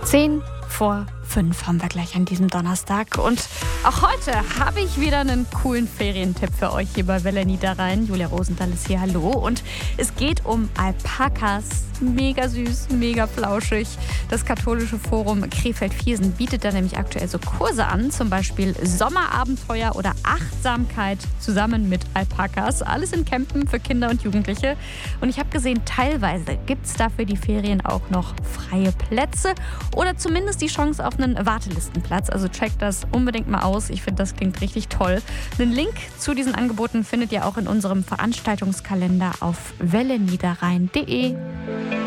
10:05 haben wir gleich an diesem Donnerstag. Und auch heute habe ich wieder einen coolen Ferientipp für euch hier bei Welle Niederrhein. Julia Rosenthal ist hier, hallo. Und es geht um Alpakas. Mega süß, mega flauschig. Das katholische Forum Krefeld-Viersen bietet da nämlich aktuell so Kurse an. Zum Beispiel Sommerabenteuer oder Achtsamkeit zusammen mit Alpakas. Alles in Campen für Kinder und Jugendliche. Und ich habe gesehen, teilweise gibt es da für die Ferien auch noch freie Plätze oder zumindest die Chance auf einen Wartelistenplatz. Also checkt das unbedingt mal aus. Ich finde, das klingt richtig toll. Den Link zu diesen Angeboten findet ihr auch in unserem Veranstaltungskalender auf welleniederrhein.de.